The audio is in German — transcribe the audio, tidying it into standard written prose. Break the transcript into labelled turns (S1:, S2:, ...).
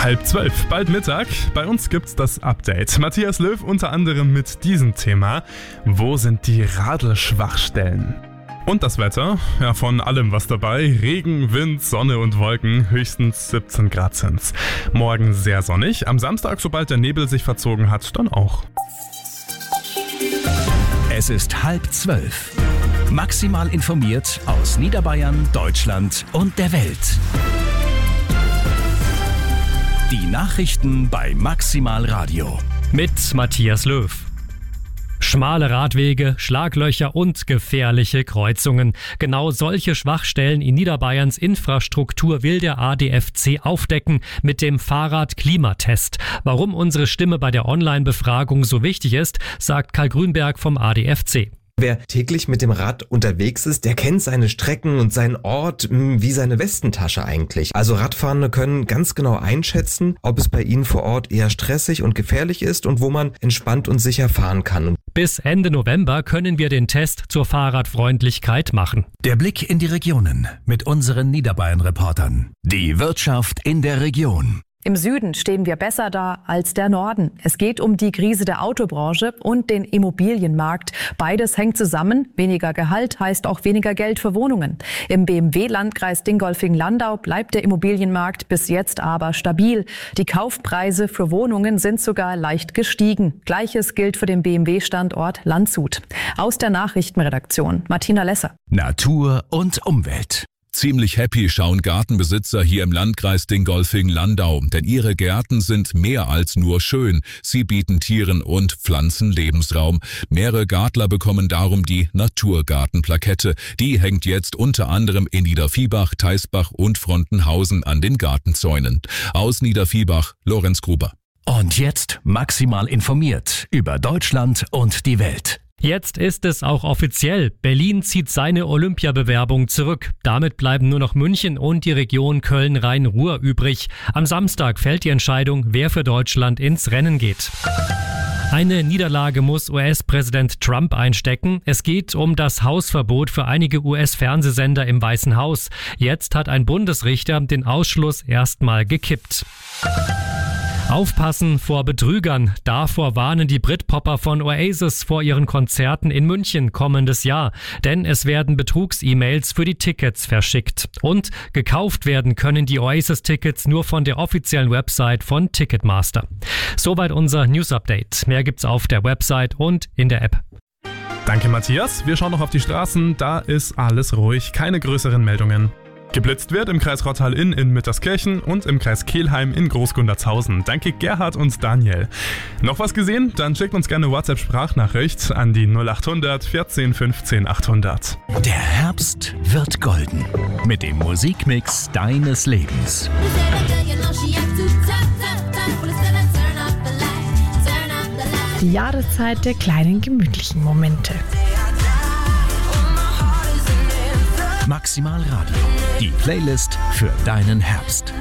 S1: 11:30, bald Mittag. Bei uns gibt's das Update. Matthias Löw unter anderem mit diesem Thema. Wo sind die Radelschwachstellen? Und das Wetter? Ja, von allem was dabei. Regen, Wind, Sonne und Wolken. Höchstens 17 Grad sind's. Morgen sehr sonnig. Am Samstag, sobald der Nebel sich verzogen hat, dann auch.
S2: Es ist 11:30. Maximal informiert aus Niederbayern, Deutschland und der Welt. Die Nachrichten bei Maximal Radio.
S3: Mit Matthias Löw. Schmale Radwege, Schlaglöcher und gefährliche Kreuzungen. Genau solche Schwachstellen in Niederbayerns Infrastruktur will der ADFC aufdecken mit dem Fahrrad-Klimatest. Warum unsere Stimme bei der Online-Befragung so wichtig ist, sagt Karl Grünberg vom ADFC.
S4: Wer täglich mit dem Rad unterwegs ist, der kennt seine Strecken und seinen Ort wie seine Westentasche eigentlich. Also Radfahrende können ganz genau einschätzen, ob es bei ihnen vor Ort eher stressig und gefährlich ist und wo man entspannt und sicher fahren kann.
S3: Bis Ende November können wir den Test zur Fahrradfreundlichkeit machen.
S2: Der Blick in die Regionen mit unseren Niederbayern-Reportern. Die Wirtschaft in der Region.
S5: Im Süden stehen wir besser da als der Norden. Es geht um die Krise der Autobranche und den Immobilienmarkt. Beides hängt zusammen. Weniger Gehalt heißt auch weniger Geld für Wohnungen. Im BMW-Landkreis Dingolfing-Landau bleibt der Immobilienmarkt bis jetzt aber stabil. Die Kaufpreise für Wohnungen sind sogar leicht gestiegen. Gleiches gilt für den BMW-Standort Landshut. Aus der Nachrichtenredaktion Martina Lesser.
S2: Natur und Umwelt.
S6: Ziemlich happy schauen Gartenbesitzer hier im Landkreis Dingolfing-Landau, denn ihre Gärten sind mehr als nur schön. Sie bieten Tieren und Pflanzen Lebensraum. Mehrere Gartler bekommen darum die Naturgartenplakette. Die hängt jetzt unter anderem in Niederviehbach, Theisbach und Frontenhausen an den Gartenzäunen. Aus Niederviehbach, Lorenz Gruber.
S2: Und jetzt maximal informiert über Deutschland und die Welt.
S3: Jetzt ist es auch offiziell. Berlin zieht seine Olympiabewerbung zurück. Damit bleiben nur noch München und die Region Köln-Rhein-Ruhr übrig. Am Samstag fällt die Entscheidung, wer für Deutschland ins Rennen geht. Eine Niederlage muss US-Präsident Trump einstecken. Es geht um das Hausverbot für einige US-Fernsehsender im Weißen Haus. Jetzt hat ein Bundesrichter den Ausschluss erstmal gekippt. Aufpassen vor Betrügern. Davor warnen die Britpopper von Oasis vor ihren Konzerten in München kommendes Jahr. Denn es werden Betrugs-E-Mails für die Tickets verschickt. Und gekauft werden können die Oasis-Tickets nur von der offiziellen Website von Ticketmaster. Soweit unser News-Update. Mehr gibt's auf der Website und in der App.
S1: Danke Matthias. Wir schauen noch auf die Straßen. Da ist alles ruhig. Keine größeren Meldungen. Geblitzt wird im Kreis Rottal-Inn in Mitterskirchen und im Kreis Kelheim in Großgundertshausen. Danke Gerhard und Daniel. Noch was gesehen? Dann schickt uns gerne WhatsApp-Sprachnachricht an die 0800 14 15 800.
S2: Der Herbst wird golden mit dem Musikmix deines Lebens.
S7: Die Jahreszeit der kleinen gemütlichen Momente.
S2: Maximal Radio. Die Playlist für deinen Herbst.